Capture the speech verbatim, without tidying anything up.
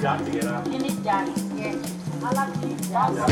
jack to get out. You need jack. Yeah. I like these jacks.